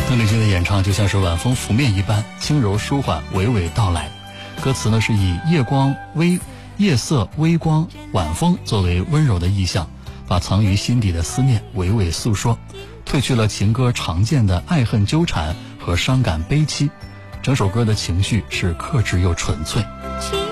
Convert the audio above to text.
邓丽君的演唱就像是晚风拂面一般，轻柔舒缓，娓娓道来。歌词呢是以夜色微光晚风作为温柔的意象，把藏于心底的思念娓娓诉说，褪去了情歌常见的爱恨纠缠和伤感悲戚。整首歌的情绪是克制又纯粹。